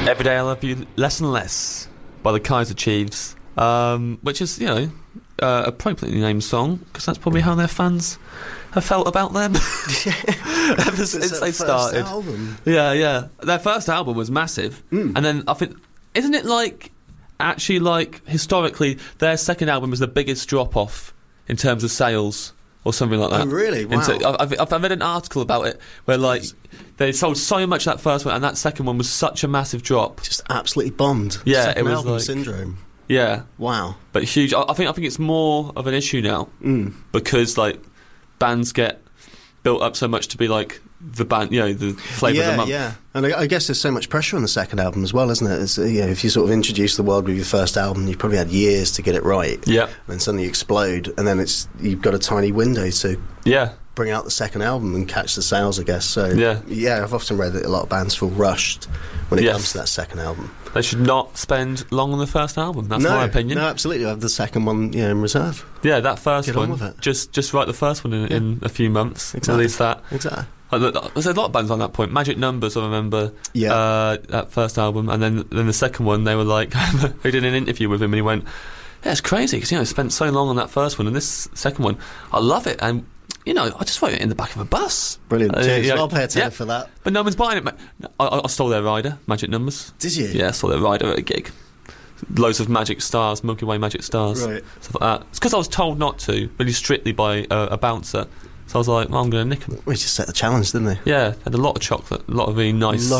Every Day I Love You Less and Less by the Kaiser Chiefs, which is, appropriately named song, because that's probably how their fans have felt about them ever since they started. Album. Yeah. Their first album was massive, and then I think, isn't it historically, their second album was the biggest drop-off in terms of sales, or something like that. Oh, really? Wow. I've read an article about it where, they sold so much that first one, and that second one was such a massive drop. Just absolutely bombed. Yeah, Second it was album syndrome. Yeah. Wow. But huge. I think it's more of an issue now, because, bands get built up so much to be, the band, the flavour of the month. Yeah, and I guess there's so much pressure on the second album as well, isn't it? It's, if you sort of introduce the world with your first album, you've probably had years to get it right. Yeah. And then suddenly you explode, and then you've got a tiny window to bring out the second album and catch the sales, I guess. So, I've often read that a lot of bands feel rushed when it comes to that second album. They should not spend long on the first album. That's my opinion. No, absolutely. I have the second one in reserve. Yeah, that first Get one. on with it. Just write the first one in a few months. Exactly. Release that. Exactly. There's a lot of bands on that point. Magic Numbers, I remember, that first album, and then the second one, they were they did an interview with him, and he went, "Yeah, it's crazy because I spent so long on that first one, and this second one, I love it, and I just wrote it in the back of a bus." Brilliant. Cheers. I'll pay a tenner for that. But no one's buying it. I stole their rider, Magic Numbers. Did you? Yeah, I stole their rider at a gig. Loads of magic stars, Milky Way magic stars, right? Stuff like that. It's because I was told not to, really strictly by a bouncer. So I was like, I'm going to nick them. We just set the challenge, didn't they? Yeah, had a lot of chocolate, a lot of really nice